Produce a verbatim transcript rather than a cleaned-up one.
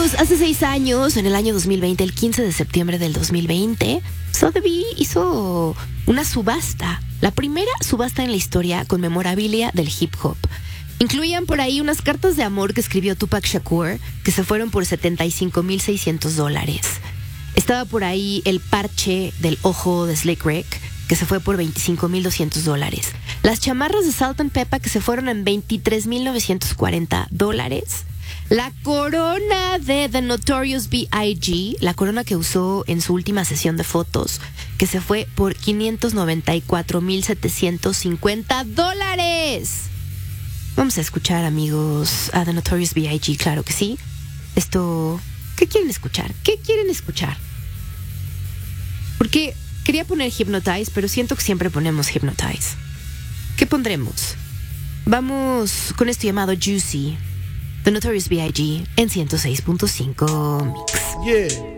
Amigos, hace seis años, en el año dos mil veinte, el quince de septiembre del dos mil veinte, Sotheby hizo una subasta, la primera subasta en la historia con memorabilia del hip hop. Incluían por ahí unas cartas de amor que escribió Tupac Shakur, que se fueron por setenta y cinco mil seiscientos dólares. Estaba por ahí el parche del ojo de Slick Rick, que se fue por veinticinco mil doscientos dólares. Las chamarras de Salt and Peppa, que se fueron en veintitrés mil novecientos cuarenta dólares. La corona de The Notorious B I G, la corona que usó en su última sesión de fotos, que se fue por quinientos noventa y cuatro mil setecientos cincuenta dólares. Vamos a escuchar, amigos, a The Notorious B I G, claro que sí. Esto, ¿qué quieren escuchar? ¿Qué quieren escuchar? Porque quería poner Hypnotize, pero siento que siempre ponemos Hypnotize. ¿Qué pondremos? Vamos con esto llamado Juicy, The Notorious B I G en ciento seis punto cinco Mix. Yeah.